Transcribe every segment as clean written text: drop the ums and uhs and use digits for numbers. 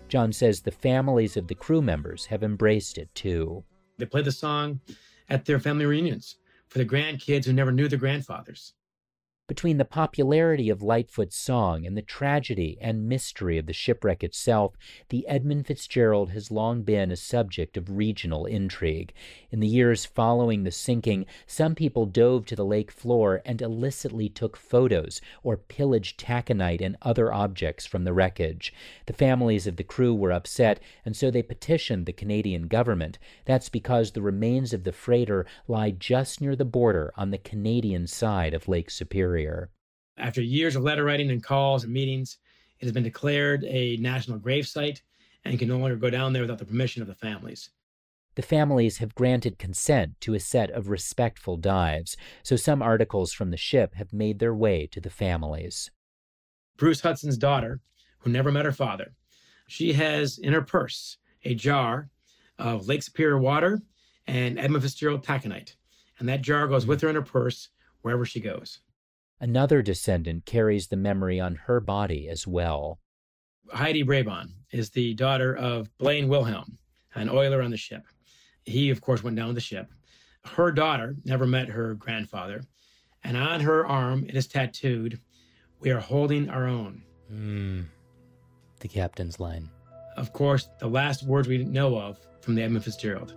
John says the families of the crew members have embraced it, too. They play the song at their family reunions for the grandkids who never knew their grandfathers. Between the popularity of Lightfoot's song and the tragedy and mystery of the shipwreck itself, the Edmund Fitzgerald has long been a subject of regional intrigue. In the years following the sinking, some people dove to the lake floor and illicitly took photos or pillaged taconite and other objects from the wreckage. The families of the crew were upset, and so they petitioned the Canadian government. That's because the remains of the freighter lie just near the border on the Canadian side of Lake Superior. After years of letter writing and calls and meetings, it has been declared a national grave site and you can no longer go down there without the permission of the families. The families have granted consent to a set of respectful dives, so some articles from the ship have made their way to the families. Bruce Hudson's daughter, who never met her father, she has in her purse a jar of Lake Superior water and Edmund Fitzgerald taconite, and that jar goes with her in her purse wherever she goes. Another descendant carries the memory on her body as well. Heidi Brabon is the daughter of Blaine Wilhelm, an oiler on the ship. He, of course, went down with the ship. Her daughter never met her grandfather, and on her arm it is tattooed, "We are holding our own." The captain's line. Of course, the last words we know of from the Edmund Fitzgerald.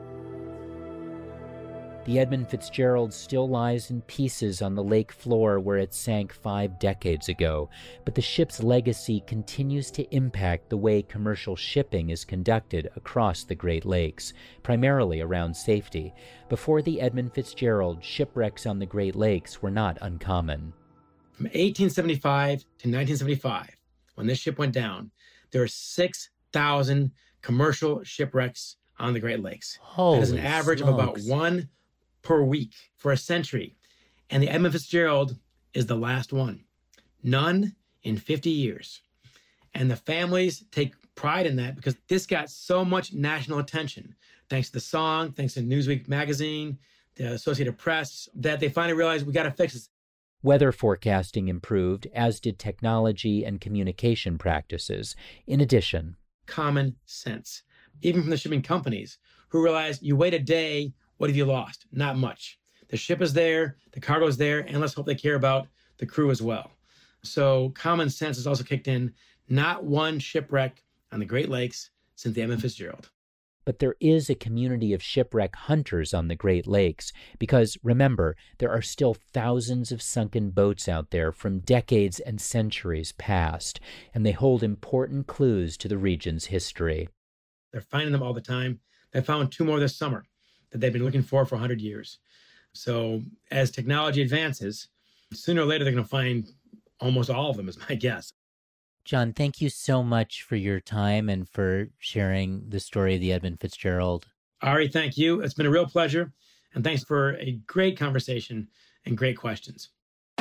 The Edmund Fitzgerald still lies in pieces on the lake floor where it sank 5 decades ago, but the ship's legacy continues to impact the way commercial shipping is conducted across the Great Lakes, primarily around safety. Before the Edmund Fitzgerald, shipwrecks on the Great Lakes were not uncommon. From 1875 to 1975, when this ship went down, there were 6,000 commercial shipwrecks on the Great Lakes. That is an average of about one per week for a century. And the Edmund Fitzgerald is the last one. None in 50 years. And the families take pride in that because this got so much national attention, thanks to the song, thanks to Newsweek magazine, the Associated Press, that they finally realized we got to fix this. Weather forecasting improved, as did technology and communication practices. In addition, common sense, even from the shipping companies, who realized you wait a day, what have you lost? Not much. The ship is there, the cargo is there, and let's hope they care about the crew as well. So common sense has also kicked in. Not one shipwreck on the Great Lakes since the Edmund Fitzgerald. But there is a community of shipwreck hunters on the Great Lakes because, remember, there are still thousands of sunken boats out there from decades and centuries past, and they hold important clues to the region's history. They're finding them all the time. They found 2 more this summer that they've been looking for 100 years. So as technology advances, sooner or later they're going to find almost all of them, is my guess. John, thank you so much for your time and for sharing the story of the Edmund Fitzgerald. Ari, thank you. It's been a real pleasure. And thanks for a great conversation and great questions.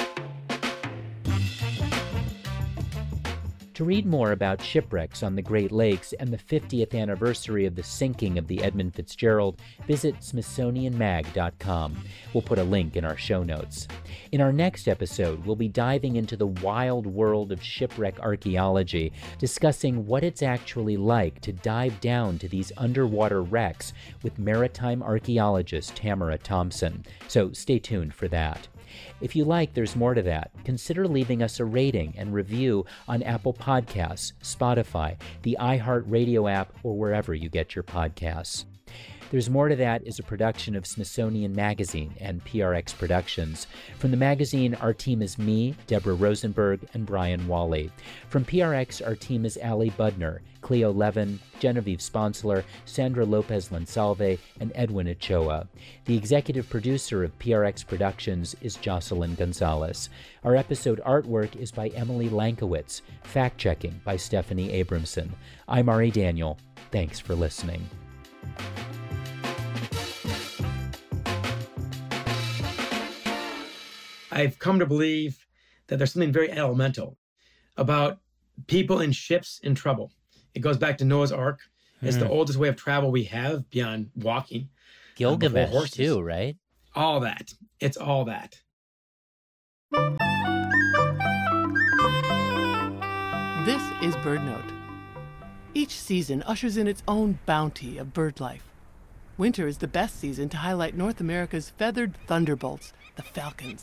To read more about shipwrecks on the Great Lakes and the 50th anniversary of the sinking of the Edmund Fitzgerald, visit SmithsonianMag.com. We'll put a link in our show notes. In our next episode, we'll be diving into the wild world of shipwreck archaeology, discussing what it's actually like to dive down to these underwater wrecks with maritime archaeologist Tamara Thompson. So stay tuned for that. If you like There's More to That, consider leaving us a rating and review on Apple Podcasts, Spotify, the iHeartRadio app, or wherever you get your podcasts. There's More to That is a production of Smithsonian Magazine and PRX Productions. From the magazine, our team is me, Deborah Rosenberg, and Brian Wally. From PRX, our team is Allie Budner, Cleo Levin, Genevieve Sponsler, Sandra Lopez-Lansalve, and Edwin Ochoa. The executive producer of PRX Productions is Jocelyn Gonzalez. Our episode artwork is by Emily Lankowitz, fact-checking by Stephanie Abramson. I'm Ari Daniel. Thanks for listening. I've come to believe that there's something very elemental about people in ships in trouble. It goes back to Noah's Ark. It's the oldest way of travel we have beyond walking. Gilgamesh too, right? All that. It's all that. This is BirdNote. Each season ushers in its own bounty of bird life. Winter is the best season to highlight North America's feathered thunderbolts, the falcons.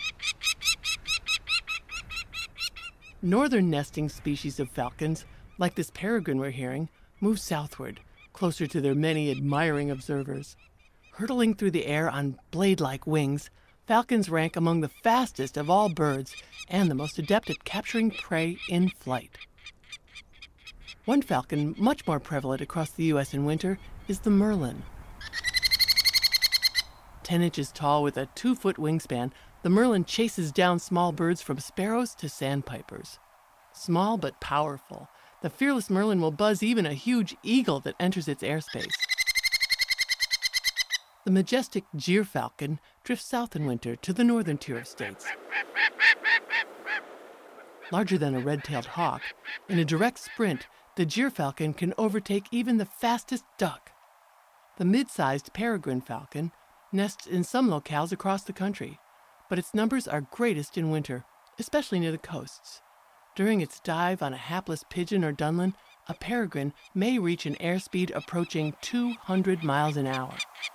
Northern nesting species of falcons, like this peregrine we're hearing, move southward, closer to their many admiring observers. Hurtling through the air on blade-like wings, falcons rank among the fastest of all birds and the most adept at capturing prey in flight. One falcon much more prevalent across the U.S. in winter is the merlin. 10 inches tall with a 2-foot wingspan, the merlin chases down small birds from sparrows to sandpipers. Small but powerful, the fearless merlin will buzz even a huge eagle that enters its airspace. The majestic gyrfalcon drifts south in winter to the northern tier of states. Larger than a red-tailed hawk, in a direct sprint, the gyrfalcon can overtake even the fastest duck. The mid-sized peregrine falcon nests in some locales across the country, but its numbers are greatest in winter, especially near the coasts. During its dive on a hapless pigeon or dunlin, a peregrine may reach an airspeed approaching 200 miles an hour.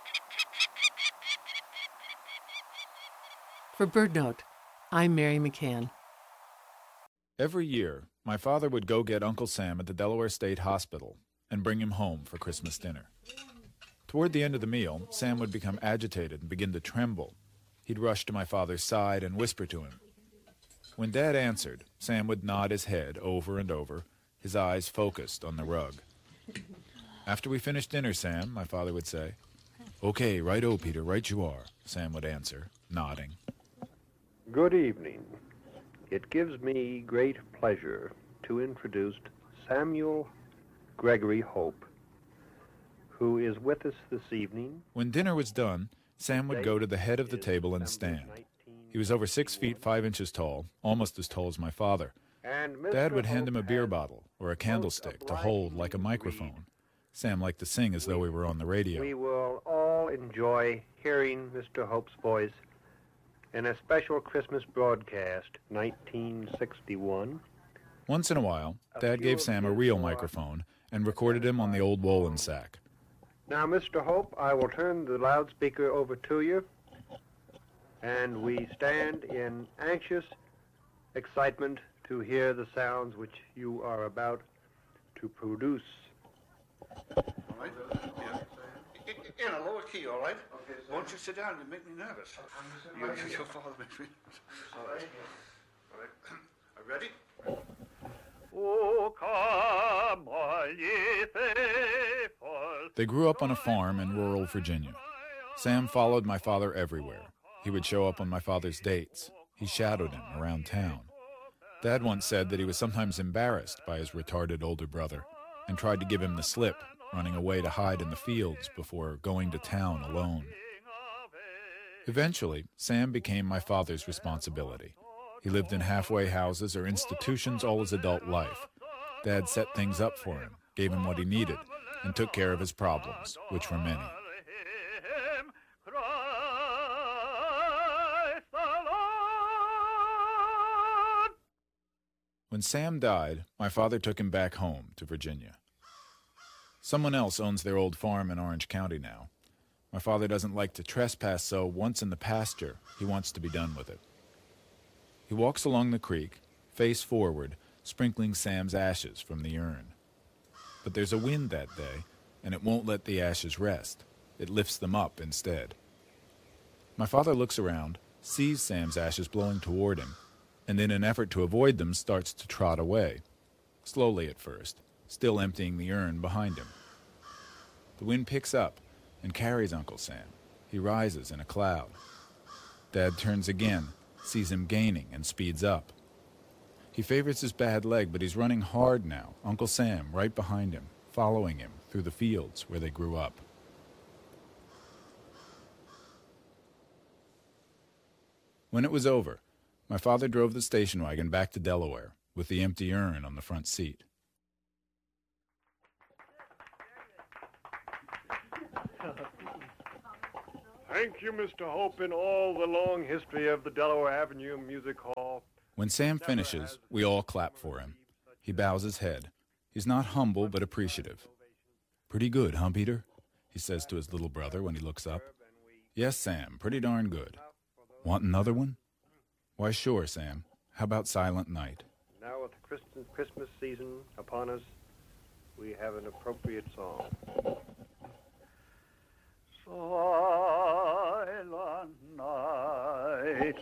For BirdNote, I'm Mary McCann. Every year, my father would go get Uncle Sam at the Delaware State Hospital and bring him home for Christmas dinner. Toward the end of the meal, Sam would become agitated and begin to tremble. He'd rush to my father's side and whisper to him. When Dad answered, Sam would nod his head over and over, his eyes focused on the rug. After we finished dinner, Sam, my father would say. Okay, right-o, Peter, right you are, Sam would answer, nodding. Good evening. It gives me great pleasure to introduce Samuel Gregory Hope, who is with us this evening. When dinner was done, Sam would go to the head of the table and stand. He was over 6 feet 5 inches tall, almost as tall as my father. Dad would hand him a beer bottle or a candlestick to hold like a microphone. Sam liked to sing as though we were on the radio. We will all enjoy hearing Mr. Hope's voice in a special Christmas broadcast, 1961. Once in a while, Dad gave Sam a real microphone and recorded him on the old Wolin sack. Now, Mr. Hope, I will turn the loudspeaker over to you, and we stand in anxious excitement to hear the sounds which you are about to produce. All right? Yeah. In a lower key, all right? Okay, won't you sit down? You make me nervous. Your father makes me nervous. All right. All right. Are you ready? They grew up on a farm in rural Virginia. Sam followed my father everywhere. He would show up on my father's dates. He shadowed him around town. Dad once said that he was sometimes embarrassed by his retarded older brother and tried to give him the slip, running away to hide in the fields before going to town alone. Eventually, Sam became my father's responsibility. He lived in halfway houses or institutions all his adult life. Dad set things up for him, gave him what he needed, and took care of his problems, which were many. When Sam died, my father took him back home to Virginia. Someone else owns their old farm in Orange County now. My father doesn't like to trespass, so once in the pasture, he wants to be done with it. He walks along the creek, face forward, sprinkling Sam's ashes from the urn. But there's a wind that day, and it won't let the ashes rest. It lifts them up instead. My father looks around, sees Sam's ashes blowing toward him, and in an effort to avoid them starts to trot away, slowly at first, still emptying the urn behind him. The wind picks up and carries Uncle Sam. He rises in a cloud. Dad turns again, sees him gaining, and speeds up. He favors his bad leg, but he's running hard now, Uncle Sam right behind him, following him through the fields where they grew up. When it was over, my father drove the station wagon back to Delaware with the empty urn on the front seat. Thank you, Mr. Hope, in all the long history of the Delaware Avenue Music Hall. When Sam finishes, we all clap for him. He bows his head. He's not humble, but appreciative. "Pretty good, huh, Peter?" he says to his little brother when he looks up. "Yes, Sam, pretty darn good. Want another one?" "Why, sure, Sam. How about Silent Night?" Now with the Christmas season upon us, we have an appropriate song. Silent night,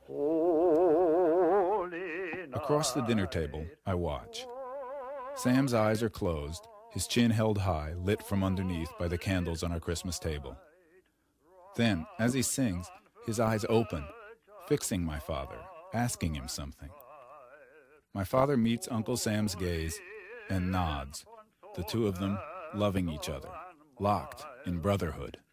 holy night. Across the dinner table, I watch. Sam's eyes are closed, his chin held high, lit from underneath by the candles on our Christmas table. Then, as he sings, his eyes open, fixing my father, asking him something. My father meets Uncle Sam's gaze and nods, the two of them loving each other, locked in brotherhood.